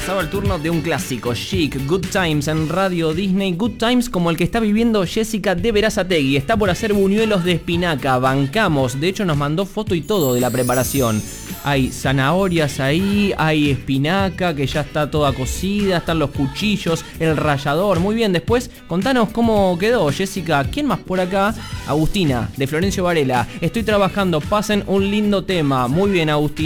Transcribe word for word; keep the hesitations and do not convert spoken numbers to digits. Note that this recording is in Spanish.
Pasaba el turno de un clásico, Chic, Good Times en Radio Disney. Good Times como el que está viviendo Jessica de Berazategui. Está por hacer buñuelos de espinaca, bancamos. De hecho nos mandó foto y todo de la preparación. Hay zanahorias ahí, hay espinaca que ya está toda cocida, están los cuchillos, el rallador. Muy bien, después contanos cómo quedó, Jessica. ¿Quién más por acá? Agustina, de Florencio Varela. Estoy trabajando, pasen un lindo tema. Muy bien, Agustina.